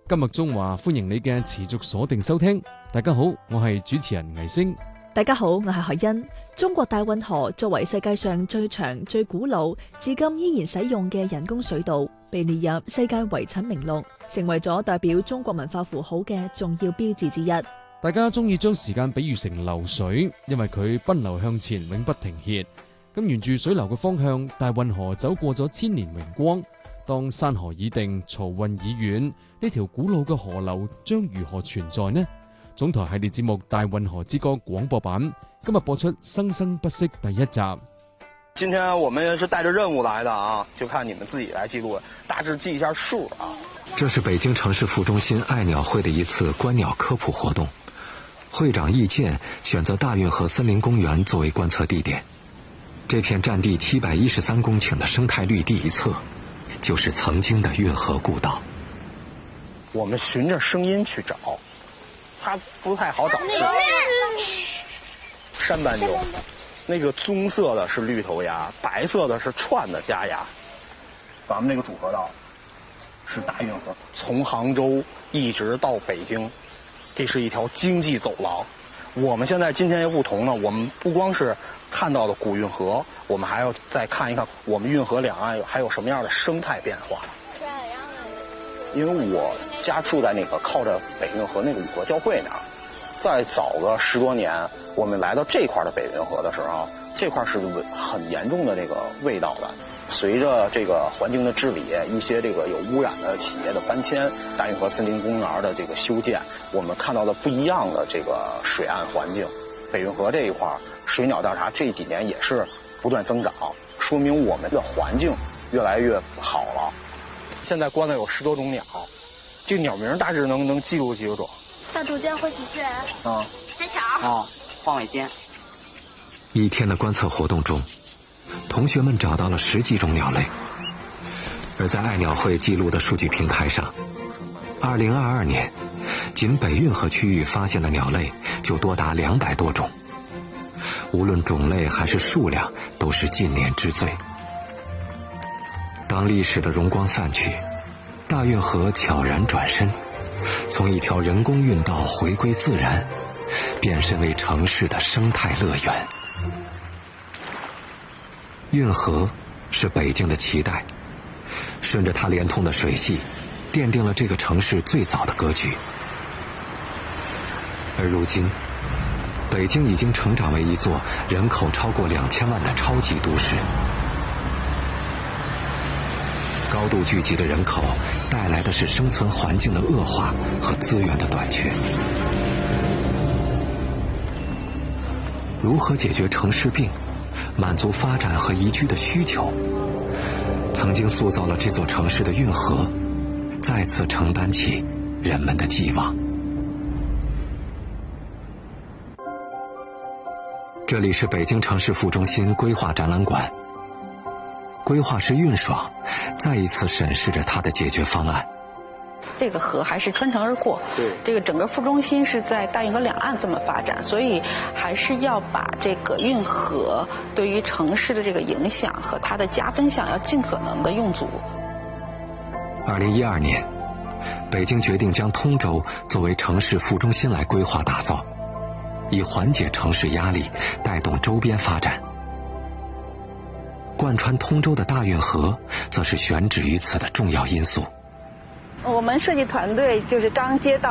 今日中華歡迎你嘅持續鎖定收聽。大家好，我係主持人倪星。 大家好，我係海欣。中國大運河作為世界上最長、最古老、至今依然使用嘅人工水道，被列入世界遺產名錄，成為咗代表中國文化符號嘅重要標誌之一。 大家中意將時間比喻成流水，因為佢奔流向前，永不停歇。咁沿住水流嘅方向，大運河走過咗千年榮光。當山河已定，漕運已遠，呢條古老嘅河流將如何存在呢？總台系列節目《大運河之歌》廣播版今日播出《生生不息》第一集。 今天我們是帶着任務來的啊，就看你們自己來記錄，大致記一下數啊。 這是北京城市副中心愛鳥會的一次觀鳥科普活動，會長易建選擇大運河森林公園作為觀測地點。這片佔地713公頃的生態綠地一側，就是曾經的運河故道。 我們循着聲音去找，它不太好找。山斑鳩，那個棕色的是綠頭鴨，白色的是串的家鴨。咱們那個主河道是大運河，從杭州一直到北京，這是一條經濟走廊。我們現在今天又不同呢，我們不光是看到了古運河，我們還要再看一看我們運河兩岸還有什麼樣的生態變化。因為我家住在那個靠着北運河那個五河交匯那兒，再早個10多年，我們來到這塊的北運河的時候，這塊是很嚴重的這個味道的。隨着這個環境的治理，一些這個有污染的企業的搬遷，大運河森林公園的這個修建，我們看到了不一樣的這個水岸環境。北運河這一塊水鳥調查這幾年也是不斷增長，說明我們的環境越來越好了。現在觀了有10多種鳥，這個鳥名大致能記住幾種？ 大杜鵑、灰喜鵲啊， 鵪鶉黄尾尖。 一天的觀測活動中，同學們找到了10幾種鳥類，而在愛鳥會記錄的數據平台上，2022年，僅北運河區域發現的鳥類就多達200多種，無論種類還是數量，都是近年之最。當歷史的榮光散去，大運河悄然轉身，從一條人工運道回歸自然，變身為城市的生態樂園。運河是北京的臍帶，順着它連通的水系，奠定了這個城市最早的格局。而如今，北京已經成長為一座人口超過2000萬的超級都市。高度聚集的人口帶來的是生存環境的惡化和資源的短缺。如何解決城市病，滿足發展和宜居的需求？曾經塑造了這座城市的運河，再次承擔起人們的寄望。這裡是北京城市副中心規劃展覽館，規劃師運爽再一次審視着它的解決方案。 這個河還是穿城而過，對，這個整個副中心是在大運河兩岸這麼發展，所以還是要把這個運河對於城市的這個影響和它的加分項要盡可能的用足。 2012年，北京決定將通州作為城市副中心來規劃打造，以緩解城市壓力，帶動周邊發展。貫穿通州的大運河則是選址於此的重要因素。 我們設計團隊就是剛接到